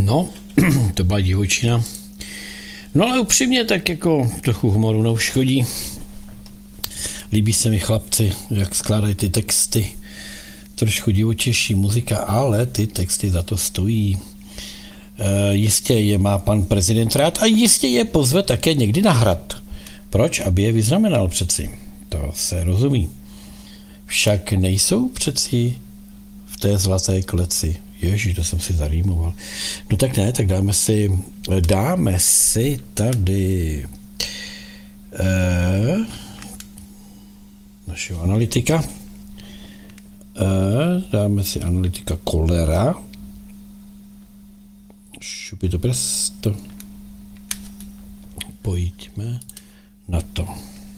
No, to byla divočina. No ale upřímně tak jako trochu humoru neuškodí. Líbí se mi chlapci, jak skládají ty texty. Trošku divočejší muzika, ale ty texty za to stojí. Jistě je má pan prezident rád a jistě je pozve také někdy na hrad. Proč? Aby je vyznamenal přeci. To se rozumí. Však nejsou přeci v té zlaté kleci. Ježíš, to jsem si zarýmoval. No tak ne, tak dáme si tady našeho analytika. Dáme si analytika Kollera. Šupito presto. Pojďme na to.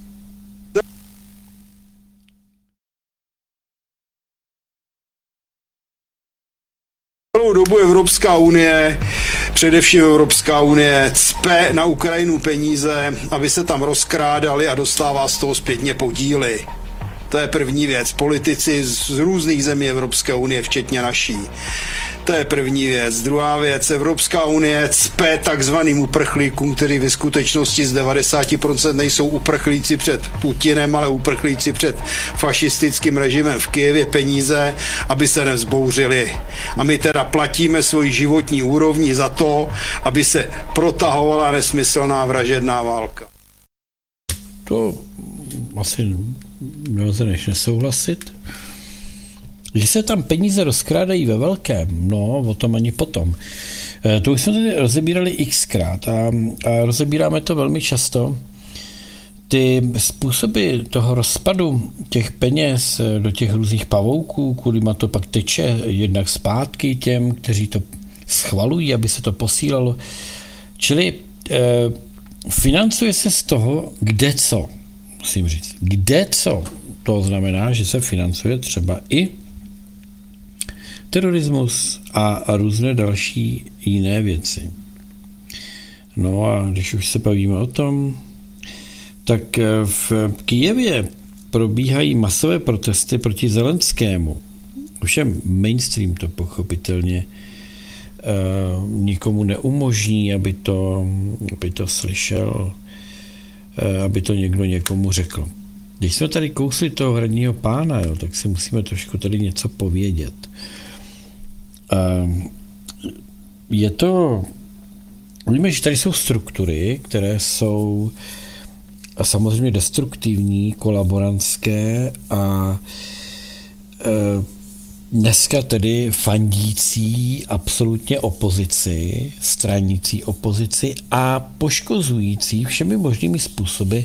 Celou dobu Evropská unie, především Evropská unie, cpe na Ukrajinu peníze, aby se tam rozkrádali a dostává z toho zpětně podíly. To je první věc. Politici z různých zemí Evropské unie, včetně naší. To je první věc. Druhá věc, Evropská unie cpe takzvaným uprchlíkům, kteří ve skutečnosti z 90% nejsou uprchlíci před Putinem, ale uprchlíci před fašistickým režimem v Kyjevě peníze, aby se nevzbouřili. A my teda platíme svoji životní úrovni za to, aby se protahovala nesmyslná vražedná válka. To asi nelze než nesouhlasit. Že se tam peníze rozkrádají ve velkém, no, o tom ani potom. To už jsme tady rozebírali xkrát a rozebíráme to velmi často. Ty způsoby toho rozpadu těch peněz do těch různých pavouků, kudyma to pak teče jednak zpátky těm, kteří to schvalují, aby se to posílalo. Čili financuje se z toho, kde co, musím říct. Kde co? To znamená, že se financuje třeba i terorismus a různé další jiné věci. No a když už se bavíme o tom, tak v Kyjevě probíhají masové protesty proti Zelenskému. Ovšem mainstream to pochopitelně nikomu neumožní, aby to slyšel, aby to někdo někomu řekl. Když jsme tady kousli toho hradního pána, jo, tak si musíme trošku tady něco povědět. Je to, víme, že tady jsou struktury, které jsou a samozřejmě destruktivní, kolaborantské a dneska tedy fandící absolutně opozici, stranící opozici a poškozující všemi možnými způsoby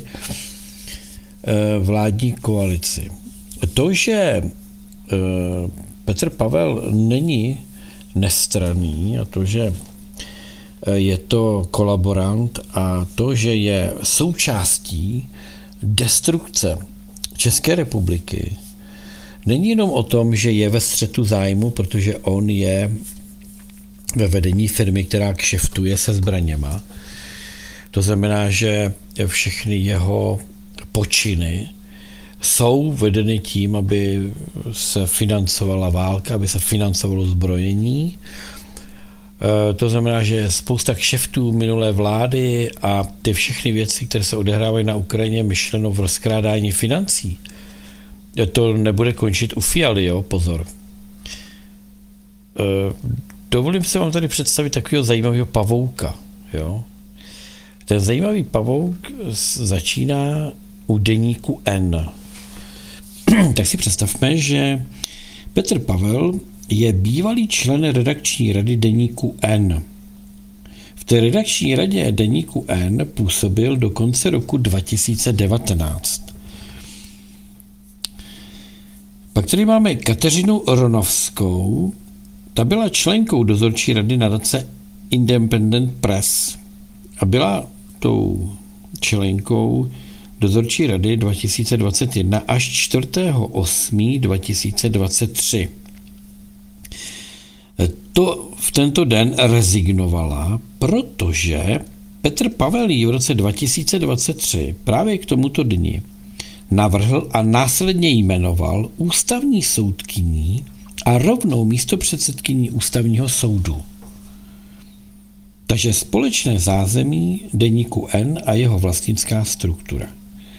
vládní koalici. To, že Petr Pavel není nestranný a to, že je to kolaborant a to, že je součástí destrukce České republiky, není jenom o tom, že je ve střetu zájmu, protože on je ve vedení firmy, která kšeftuje se zbraněma. To znamená, že všechny jeho počiny jsou vedeny tím, aby se financovala válka, aby se financovalo zbrojení. To znamená, že spousta kšeftů minulé vlády a ty všechny věci, které se odehrávají na Ukrajině, myšleno v rozkrádání financí. To nebude končit u Fialy, jo, pozor. Dovolím se vám tady představit takového zajímavého pavouka, jo. Ten zajímavý pavouk začíná u deníku N. Tak si představme, že Petr Pavel je bývalý člen redakční rady deníku N. V té redakční radě deníku N působil do konce roku 2019. Pak tady máme Kateřinu Ronovskou, ta byla členkou dozorčí rady nadace Independent Press a byla tou členkou dozorčí rady 2021 až 4.8.2023. To v tento den rezignovala, protože Petr Pavel ji v roce 2023 právě k tomuto dni navrhl a následně jmenoval ústavní soudkyní a rovnou místopředsedkyní ústavního soudu. Takže společné zázemí deníku N a jeho vlastnická struktura.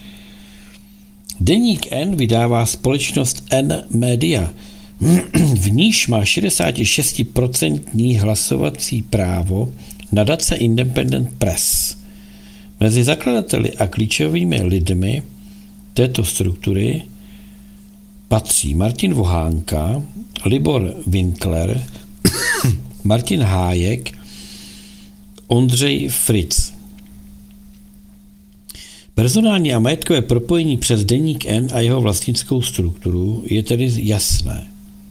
Deník N vydává společnost N Media, v níž má 66% hlasovací právo nadace Independent Press. Mezi zakladateli a klíčovými lidmi této struktury patří Martin Vohánka, Libor Winkler, Martin Hájek, Ondřej Fritz. Personální a majetkové propojení přes deník N a jeho vlastnickou strukturu je tedy jasné.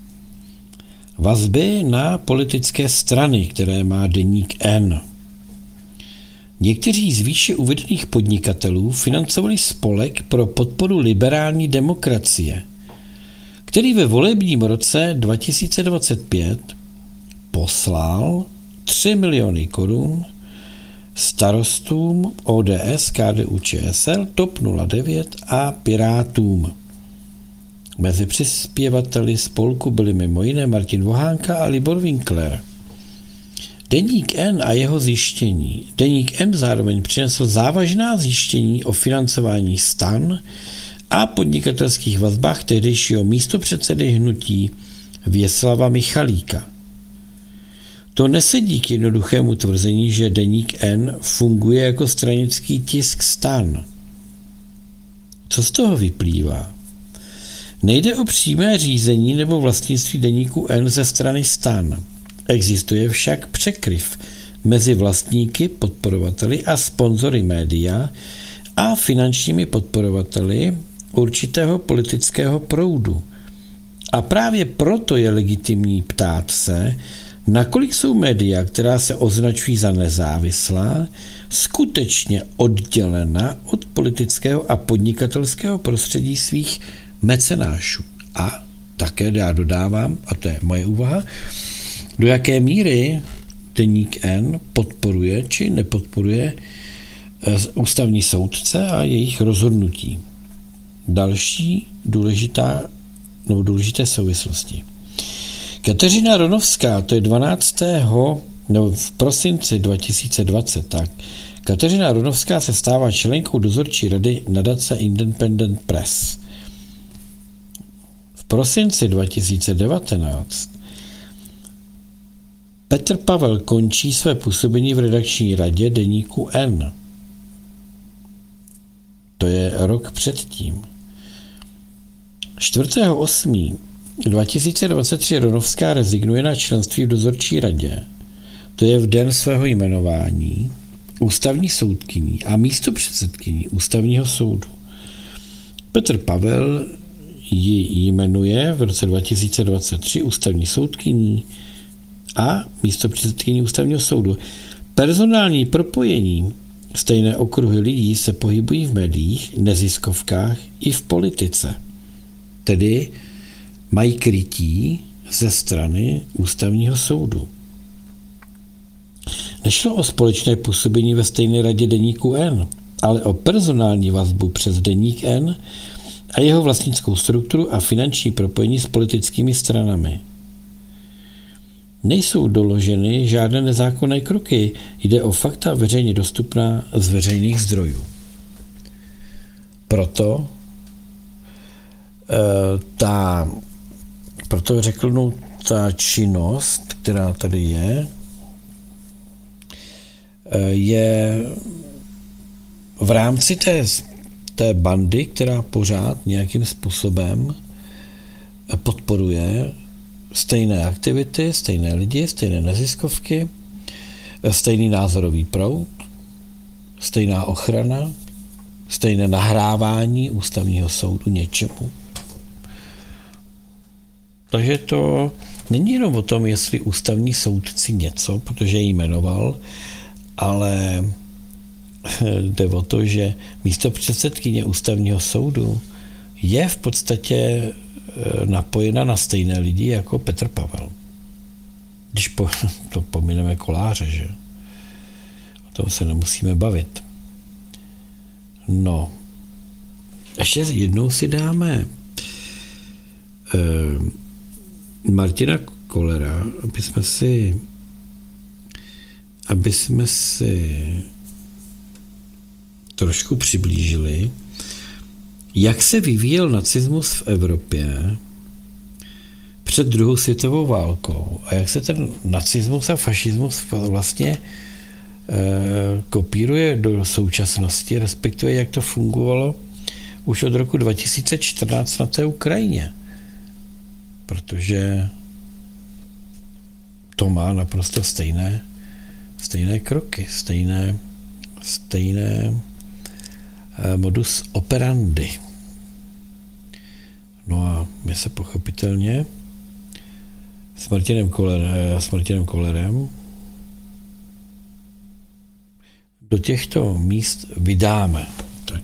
Vazby na politické strany, které má deník N. Někteří z výše uvedených podnikatelů financovali spolek pro podporu liberální demokracie, který ve volebním roce 2025 poslal 3 miliony korun starostům ODS, KDU-ČSL, TOP 09 a Pirátům. Mezi přispěvateli spolku byli mimo jiné Martin Vohánka a Libor Winkler. Deník N a jeho zjištění. Deník N zároveň přinesl závažná zjištění o financování stan a podnikatelských vazbách tehdejšího místopředsedy hnutí Věslava Michalíka. To nesedí k jednoduchému tvrzení, že deník N funguje jako stranický tisk stan. Co z toho vyplývá? Nejde o přímé řízení nebo vlastnictví deníku N ze strany stan. Existuje však překryv mezi vlastníky, podporovateli a sponzory média a finančními podporovateli určitého politického proudu. A právě proto je legitimní ptát se, nakolik jsou média, která se označují za nezávislá, skutečně oddělena od politického a podnikatelského prostředí svých mecenášů. A také já dodávám, a to je moje úvaha, do jaké míry deník N podporuje či nepodporuje ústavní soudce a jejich rozhodnutí. Další důležité souvislosti. Kateřina Ronovská, to je 12. v prosinci 2020, tak Kateřina Ronovská se stává členkou dozorčí rady nadace Independent Press. V prosinci 2019 Petr Pavel končí své působení v redakční radě deníku N. To je rok předtím. 4.8.2023 Ronovská rezignuje na členství v dozorčí radě. To je v den svého jmenování ústavní soudkyní a místopředsedkyní ústavního soudu. Petr Pavel ji jmenuje v roce 2023 ústavní soudkyní a místopředsedkyní ústavního soudu. Personální propojení stejné okruhy lidí se pohybují v médiích, neziskovkách i v politice. Tedy mají krytí ze strany ústavního soudu. Nešlo o společné působení ve stejné radě deníku N, ale o personální vazbu přes deník N a jeho vlastnickou strukturu a finanční propojení s politickými stranami. Nejsou doloženy žádné nezákonné kroky, jde o fakta veřejně dostupná z veřejných zdrojů. Proto řeknu, ta činnost, která tady je v rámci té bandy, která pořád nějakým způsobem podporuje stejné aktivity, stejné lidi, stejné neziskovky, stejný názorový proud, stejná ochrana, stejné nahrávání ústavního soudu něčemu. Takže to není jenom o tom, jestli ústavní soudci něco, protože ji jmenoval, ale jde o to, že místopředsedkyně ústavního soudu je v podstatě napojena na stejné lidi jako Petr Pavel. Když to pomineme Koláře, že? O tom se nemusíme bavit. No. Ještě jednou si dáme Martina Kollera, aby jsme si aby jsme si trošku přiblížili, jak se vyvíjel nacismus v Evropě před druhou světovou válkou a jak se ten nacismus a fašismus vlastně kopíruje do současnosti, respektive jak to fungovalo už od roku 2014 na té Ukrajině. Protože to má naprosto stejné kroky, stejné modus operandi. No a my se pochopitelně s Martinem Kollerem do těchto míst vydáme. Tak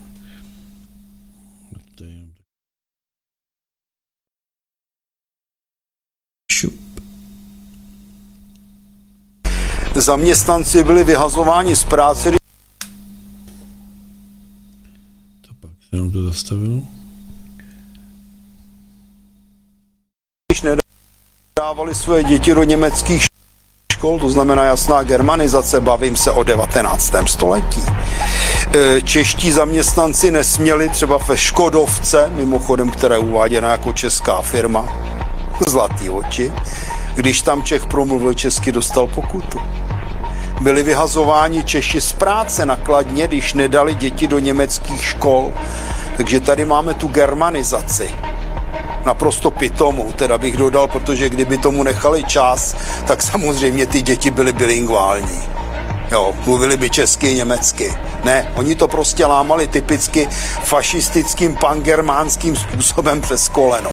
šup. Zaměstnanci byli vyhazováni z práce. To pak se nám to zastavilo. Když nedávali své děti do německých škol, to znamená jasná germanizace, bavím se o 19. století. Čeští zaměstnanci nesměli třeba ve Škodovce, mimochodem, která je uváděna jako česká firma, Zlatý oči, když tam Čech promluvil česky, dostal pokutu. Byli vyhazováni Češi z práce na Kladně, když nedali děti do německých škol. Takže tady máme tu germanizaci. Naprosto pitomou, teda bych dodal, protože kdyby tomu nechali čas, tak samozřejmě ty děti byly bilingvální. Jo, mluvili by česky, německy. Ne, oni to prostě lámali typicky fašistickým pangermánským způsobem přes koleno.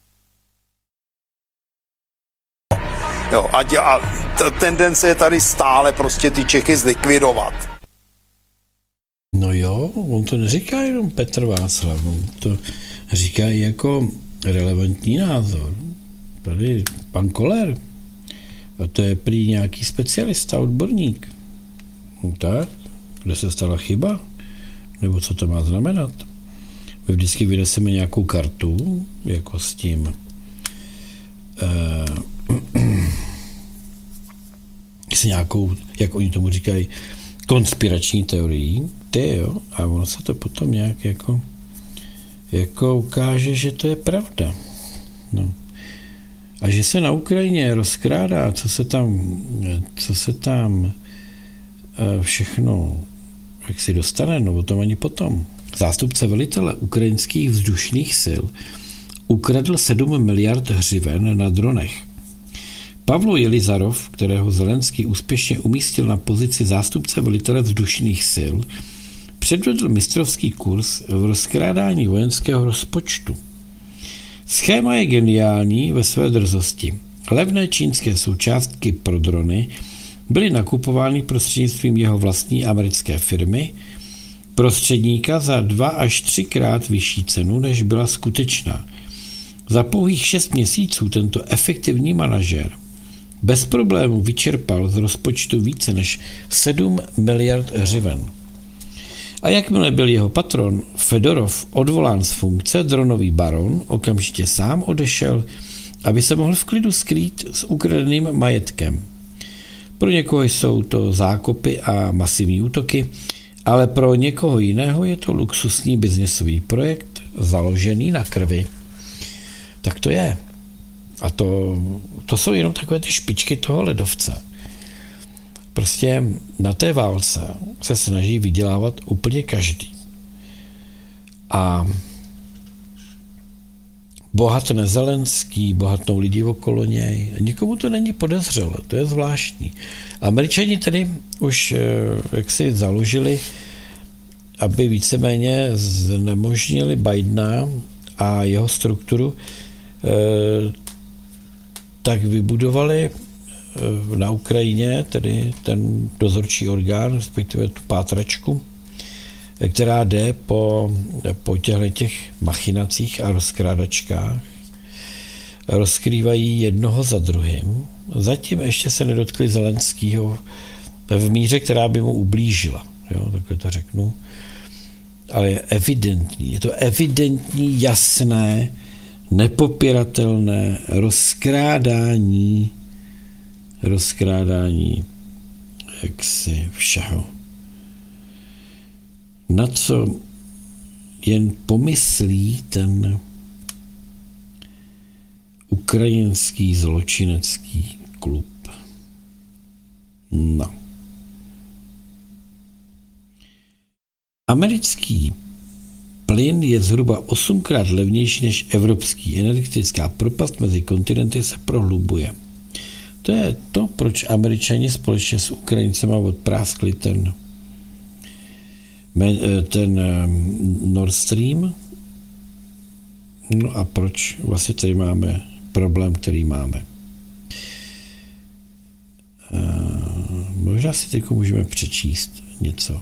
Jo, a tendence je tady stále prostě ty Čechy zlikvidovat. No jo, on to neříká jenom Petr Václav, on to říká jako relevantní názor. Tady pan Koller, a to je prý nějaký specialista, odborník. No tak, kde se stala chyba? Nebo co to má znamenat? My vždycky vyneseme nějakou kartu, jako s tím s nějakou, jak oni tomu říkají, konspirační teorií, jo, a ono se to potom nějak jako ukáže, že to je pravda. No. A že se na Ukrajině rozkrádá, co se tam všechno jak si dostane, no o tom ani potom. Zástupce velitele ukrajinských vzdušných sil ukradl 7 miliard hřiven na dronech. Pavlo Jelizarov, kterého Zelenský úspěšně umístil na pozici zástupce velitele vzdušných sil, předvedl mistrovský kurz v rozkrádání vojenského rozpočtu. Schéma je geniální ve své drzosti. Levné čínské součástky pro drony byly nakupovány prostřednictvím jeho vlastní americké firmy, prostředníka za 2 až 3 krát vyšší cenu, než byla skutečná. Za pouhých 6 měsíců tento efektivní manažer bez problémů vyčerpal z rozpočtu více než 7 miliard hřiven. A jakmile byl jeho patron Fedorov odvolán z funkce, dronový baron okamžitě sám odešel, aby se mohl v klidu skrýt s ukradeným majetkem. Pro někoho jsou to zákopy a masivní útoky, ale pro někoho jiného je to luxusní biznesový projekt založený na krvi. Tak to je. A to jsou jenom takové ty špičky toho ledovce. Prostě na té válce se snaží vydělávat úplně každý. A bohatne Zelenský, bohatnou lidi okolo něj. Nikomu to není podezřelé, to je zvláštní. Američani tedy už jaksi založili, aby víceméně znemožnili Bidena a jeho strukturu, tak vybudovali na Ukrajině, tedy ten dozorčí orgán, respektive tu pátračku, která jde po těch machinacích a rozkrádačkách. Rozkrývají jednoho za druhým. Zatím ještě se nedotkli Zelenskýho v míře, která by mu ublížila. Jo, takhle to řeknu. Ale je to evidentní, jasné, nepopiratelné rozkrádání jaksi všeho. Na co jen pomyslí ten ukrajinský zločinecký klub. No. Americký plyn je zhruba 8krát levnější než evropský. Energetická propast mezi kontinenty se prohlubuje. To je to, proč Američani společně s Ukrajincema odpráskli ten Nord Stream. No a proč vlastně tady máme problém, který máme. Možná si teď můžeme přečíst něco.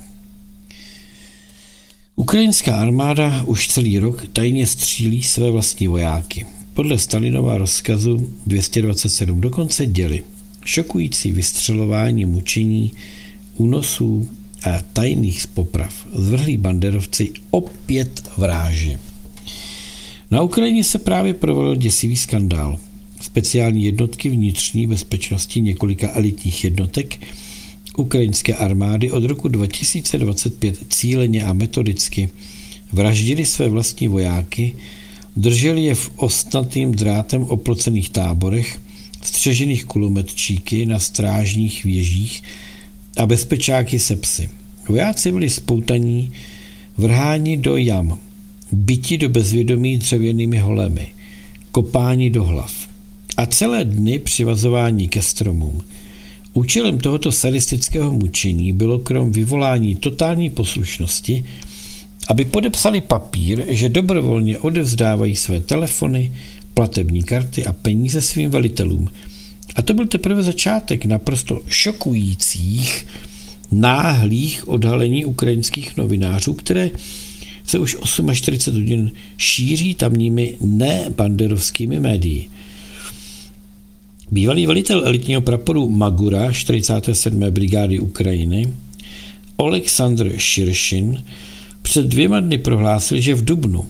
Ukrajinská armáda už celý rok tajně střílí své vlastní vojáky. Podle Stalinova rozkazu 227 dokonce děli. Šokující vystřelování, mučení, únosů a tajných poprav zvrhlí banderovci opět vráži. Na Ukrajině se právě provedl děsivý skandál. Speciální jednotky vnitřní bezpečnosti několika elitních jednotek ukrajinské armády od roku 2025 cíleně a metodicky vraždili své vlastní vojáky, drželi je v ostnatým drátem oplocených táborech, střežených kulometčíky na strážních věžích a bezpečáky se psy. Vojáci byli spoutaní, vrháni do jam, byti do bezvědomí dřevěnými holemi, kopáni do hlav a celé dny přivazování ke stromům. Účelem tohoto sadistického mučení bylo krom vyvolání totální poslušnosti, aby podepsali papír, že dobrovolně odevzdávají své telefony, platební karty a peníze svým velitelům. A to byl teprve začátek naprosto šokujících, náhlých odhalení ukrajinských novinářů, které se už 48 hodin šíří tamními nebanderovskými médii. Bývalý velitel elitního praporu Magura 47. brigády Ukrajiny Oleksandr Širšin před 2 dny prohlásil, že v dubnu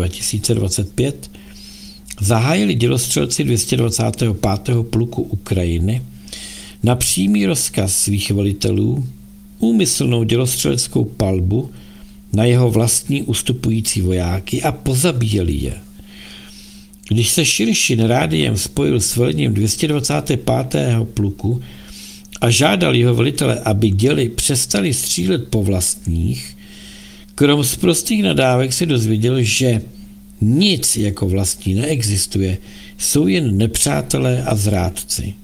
2025 zahájili dělostřelci 225. pluku Ukrajiny na přímý rozkaz svých velitelů úmyslnou dělostřeleckou palbu na jeho vlastní ustupující vojáky a pozabíjeli je. Když se Širšin rádiem spojil s velením 225. pluku a žádal jeho velitele, aby děli přestali střílet po vlastních, krom z prostých nadávek se dozvěděl, že nic jako vlastní neexistuje, jsou jen nepřátelé a zrádci.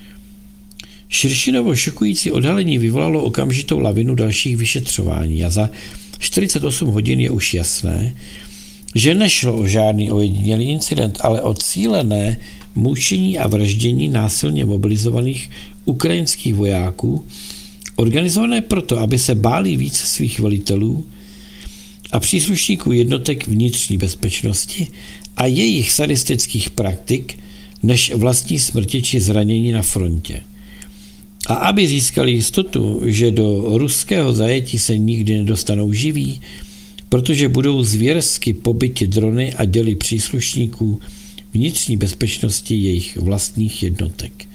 Širšinovo šokující odhalení vyvolalo okamžitou lavinu dalších vyšetřování a za 48 hodin je už jasné, že nešlo o žádný ojedinělý incident, ale o cílené mučení a vraždění násilně mobilizovaných ukrajinských vojáků, organizované proto, aby se báli víc svých velitelů a příslušníků jednotek vnitřní bezpečnosti a jejich sadistických praktik, než vlastní smrti či zranění na frontě. A aby získali jistotu, že do ruského zajetí se nikdy nedostanou živí, protože budou zvěrsky pobyti drony a děly příslušníků vnitřní bezpečnosti jejich vlastních jednotek.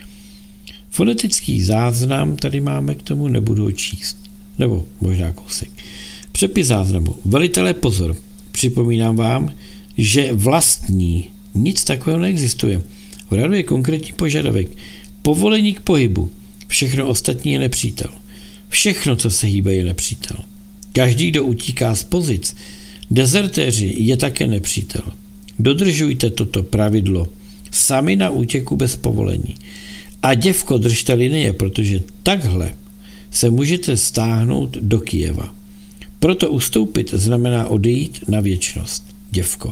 Fonetický záznam tady máme k tomu, nebudu ho číst. Nebo možná kousek. Přepis záznamu. Velitelé, pozor. Připomínám vám, že vlastní nic takového neexistuje. V radu je konkrétní požadavek. Povolení k pohybu. Všechno ostatní je nepřítel. Všechno, co se hýbe, je nepřítel. Každý, kdo utíká z pozic, dezertéři, je také nepřítel. Dodržujte toto pravidlo. Sami na útěku bez povolení. A děvko, držte linie, protože takhle se můžete stáhnout do Kyjeva. Proto ustoupit znamená odejít na věčnost. Děvko.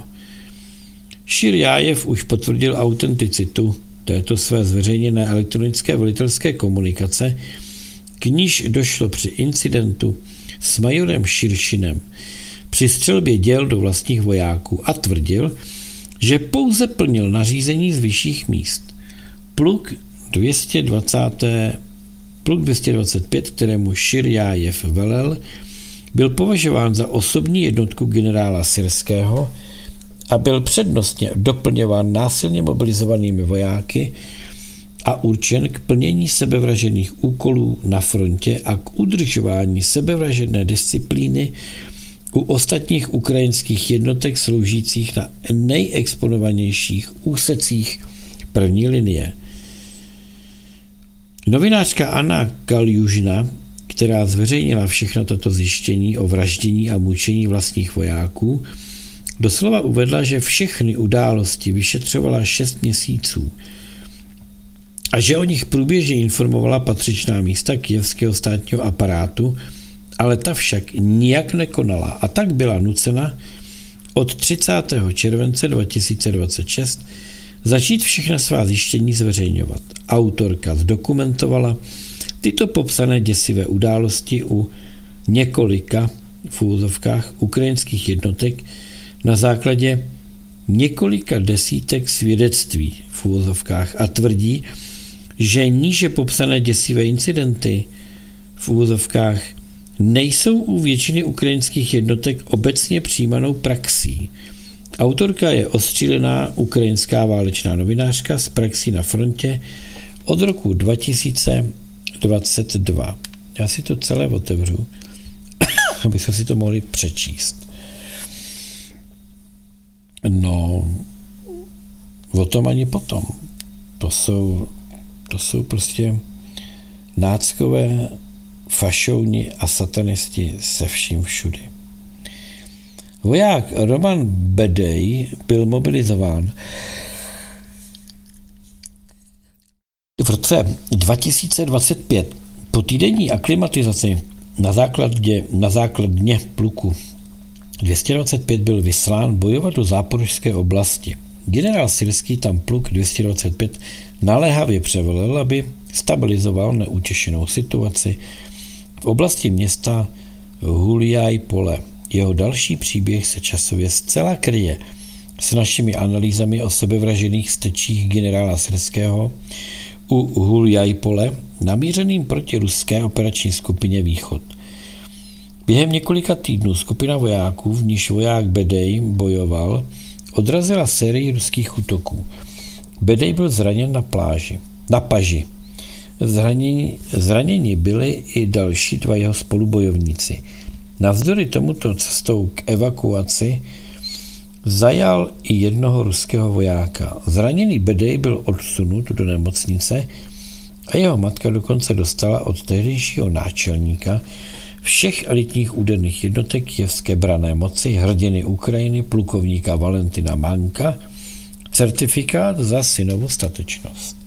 Širjájev už potvrdil autenticitu této své zveřejněné elektronické velitelské komunikace, k níž došlo při incidentu s majorem Širšinem při střelbě děl do vlastních vojáků a tvrdil, že pouze plnil nařízení z vyšších míst. Pluk 225, kterému Širjájev velel, byl považován za osobní jednotku generála Syrského a byl přednostně doplňován násilně mobilizovanými vojáky a určen k plnění sebevražedných úkolů na frontě a k udržování sebevražedné disciplíny u ostatních ukrajinských jednotek sloužících na nejexponovanějších úsecích první linie. Novinářka Anna Kaljužna, která zveřejnila všechno toto zjištění o vraždění a mučení vlastních vojáků, doslova uvedla, že všechny události vyšetřovala 6 měsíců a že o nich průběžně informovala patřičná místa kyjevského státního aparátu, ale ta však nijak nekonala a tak byla nucena od 30. července 2026 začít všechna svá zjištění zveřejňovat. Autorka zdokumentovala tyto popsané děsivé události u několika v úvozovkách ukrajinských jednotek na základě několika desítek svědectví v úvozovkách a tvrdí, že níže popsané děsivé incidenty v úvozovkách nejsou u většiny ukrajinských jednotek obecně přijímanou praxí. Autorka je ostřílená ukrajinská válečná novinářka s praxí na frontě od roku 2022. Já si to celé otevřu, abychom si to mohli přečíst. No, o tom ani potom. To jsou prostě náckové fašouni a satanisti se vším všudy. Voják Roman Bedej byl mobilizován v roce 2025 po týdenní aklimatizaci na základně pluku 225 byl vyslán bojovat do záporožské oblasti. Generál Syrský tam pluk 225 naléhavě převelel, aby stabilizoval neutěšenou situaci v oblasti města Huliaj Pole. Jeho další příběh se časově zcela kryje s našimi analýzami o sebevražených stečích generála Syrského u Huliaj Pole, namířeným proti ruské operační skupině Východ. Během několika týdnů skupina vojáků, v níž voják Bedej bojoval, odrazila sérii ruských útoků. Bedej byl zraněn na paži. Zraněni byli i další 2 jeho spolubojovníci. Navzdory tomuto cestou k evakuaci zajal i jednoho ruského vojáka. Zraněný Bedej byl odsunut do nemocnice a jeho matka dokonce dostala od tehdejšího náčelníka všech elitních úderných jednotek kyjevské branné moci hrdiny Ukrajiny plukovníka Valentina Manka certifikát za synovu statečnost.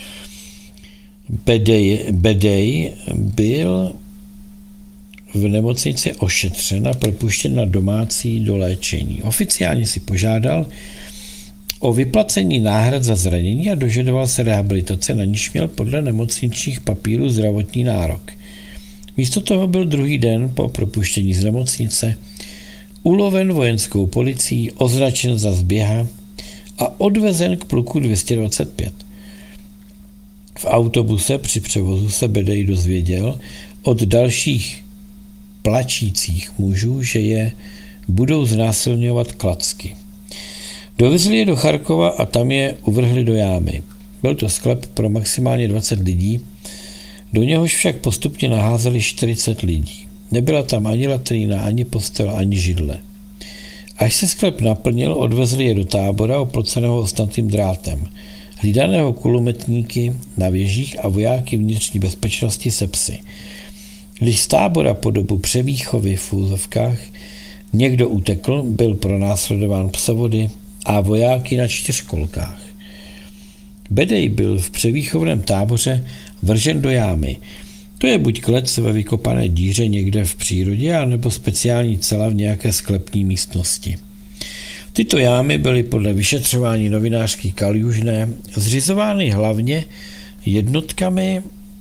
Bedej byl v nemocnici ošetřen a propuštěn na domácí doléčení. Oficiálně si požádal o vyplacení náhrad za zranění a dožadoval se rehabilitace, na níž měl podle nemocničních papírů zdravotní nárok. Místo toho byl druhý den po propuštění z nemocnice uloven vojenskou policií, označen za zběha a odvezen k pluku 225. V autobuse při převozu se Bedej dozvěděl od dalších plačících mužů, že je budou znásilňovat klacky. Dovezli je do Charkova a tam je uvrhli do jámy. Byl to sklep pro maximálně 20 lidí, do něhož však postupně naházeli 40 lidí. Nebyla tam ani latrína, ani postel, ani židle. Až se sklep naplnil, odvezli je do tábora oploceného ostnatým drátem, hlídaného kulometníky na věžích a vojáky vnitřní bezpečnosti se psy. Když z tábora po dobu převýchovy v úzovkách někdo utekl, byl pronásledován psovody a vojáky na 4 kolkách. Bedej byl v převýchovném táboře vržen do jámy. To je buď klec ve vykopané díře někde v přírodě, anebo speciální cela v nějaké sklepní místnosti. Tyto jámy byly podle vyšetřování novinářky Kaljužné zřizovány hlavně jednotkami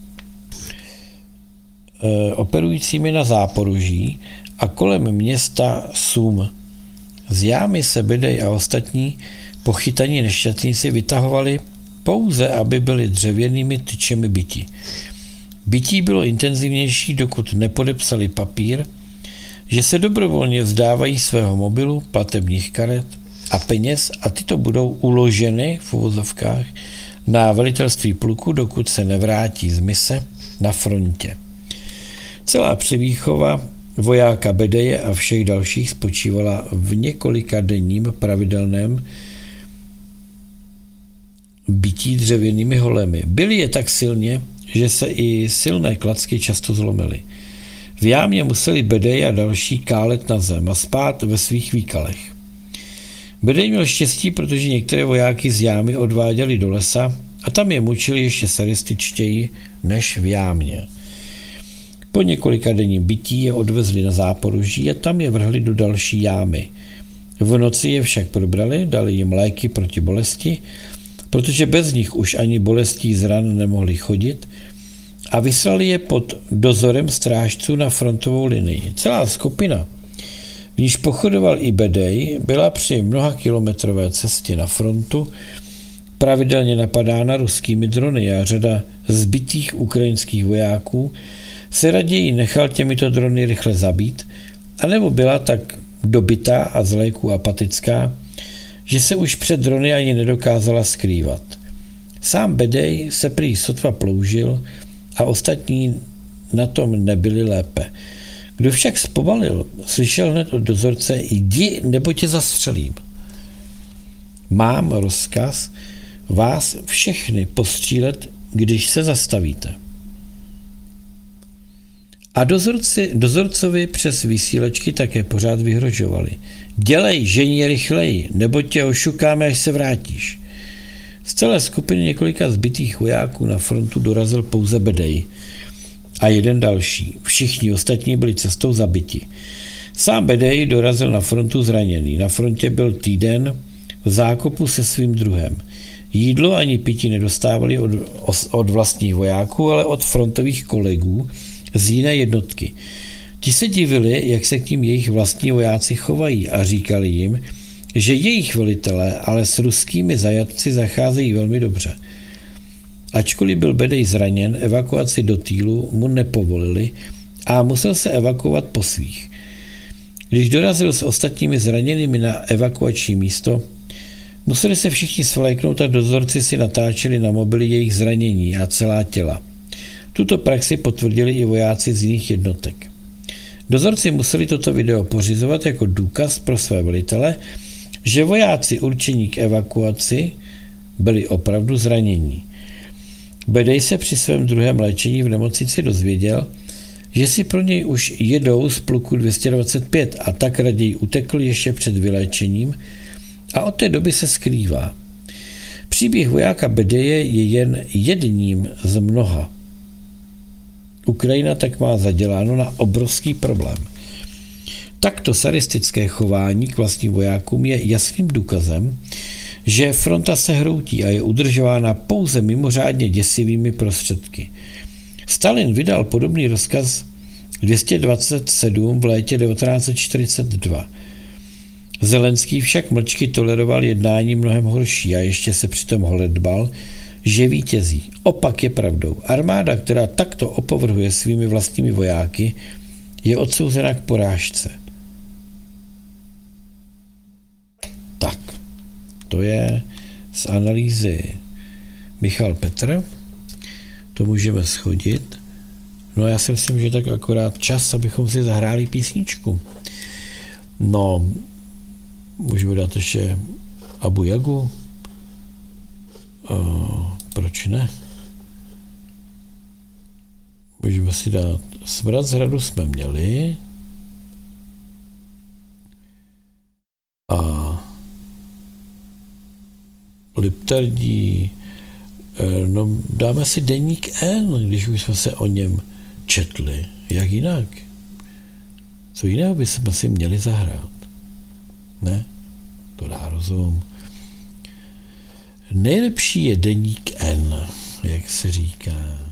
operujícími na Záporoží a kolem města Sum. Z jámy se Bedej a ostatní pochytaní nešťastníci vytahovali pouze, aby byli dřevěnými tyčemi byti. Bytí bylo intenzivnější, dokud nepodepsali papír, že se dobrovolně vzdávají svého mobilu, platebních karet a peněz a tyto budou uloženy v uvozovkách na velitelství pluku, dokud se nevrátí z mise na frontě. Celá převýchova vojáka Bedeje a všech dalších spočívala v několika denním pravidelném bití dřevěnými holemi. Byli je tak silně, že se i silné klacky často zlomily. V jámě museli Bedej a další kálet na zem a spát ve svých výkalech. Bedej měl štěstí, protože některé vojáky z jámy odváděli do lesa a tam je mučili ještě sadističtěji než v jámě. Po několika denním bití je odvezli na Záporoží a tam je vrhli do další jámy. V noci je však probrali, dali jim léky proti bolesti, protože bez nich už ani bolestí z ran nemohli chodit, a vyslali je pod dozorem strážců na frontovou linii. Celá skupina, v níž pochodoval i Bedej, byla při mnoha kilometrové cestě na frontu pravidelně napadána ruskými drony a řada zbitých ukrajinských vojáků se raději nechal těmito drony rychle zabít, anebo byla tak dobytá a z léků apatická, že se už před drony ani nedokázala skrývat. Sám Bedej se prý sotva ploužil a ostatní na tom nebyli lépe. Kdo však zpomalil, slyšel hned od dozorce: jdi, nebo tě zastřelím. Mám rozkaz vás všechny postřílet, když se zastavíte. A dozorcovi přes vysílačky také pořád vyhrožovali: dělej, žení rychleji, nebo tě ošukáme, až se vrátíš. Z celé skupiny několika zbitých vojáků na frontu dorazil pouze Bedej a jeden další. Všichni ostatní byli cestou zabiti. Sám Bedej dorazil na frontu zraněný. Na frontě byl týden v zákopu se svým druhem. Jídlo ani pití nedostávali od vlastních vojáků, ale od frontových kolegů z jiné jednotky. Ti se divili, jak se k ním jejich vlastní vojáci chovají, a říkali jim, že jejich velitelé ale s ruskými zajatci zacházejí velmi dobře. Ačkoliv byl Bedej zraněn, evakuaci do Týlu mu nepovolili a musel se evakuovat po svých. Když dorazil s ostatními zraněnými na evakuační místo, museli se všichni svléknout a dozorci si natáčeli na mobily jejich zranění a celá těla. Tuto praxi potvrdili i vojáci z jiných jednotek. Dozorci museli toto video pořizovat jako důkaz pro své velitele, že vojáci určení k evakuaci byli opravdu zranění. Bedej se při svém druhém léčení v nemocnici dozvěděl, že si pro něj už jedou z pluku 225 a tak raději utekl ještě před vyléčením a od té doby se skrývá. Příběh vojáka Bedeje je jen jedním z mnoha. Ukrajina tak má zaděláno na obrovský problém. Takto sadistické chování k vlastním vojákům je jasným důkazem, že fronta se hroutí a je udržována pouze mimořádně děsivými prostředky. Stalin vydal podobný rozkaz 227 v létě 1942. Zelenský však mlčky toleroval jednání mnohem horší a ještě se přitom holedbal, že vítězí. Opak je pravdou. Armáda, která takto opovrhuje svými vlastními vojáky, je odsouzena k porážce. Tak, to je z analýzy Michal Petr. To můžeme shodit. No já si myslím, že tak akorát čas, abychom si zahráli písničku. No, můžeme dát ještě Abu Jagu. Proč ne? Můžeme si dát Smrad z hradu jsme měli. A Liptardí, no dáme si Deník N, když už jsme se o něm četli. Jak jinak? Co jiného bychom si měli zahrát? Ne? To dá rozum. Nejlepší je Deník N, jak se říká.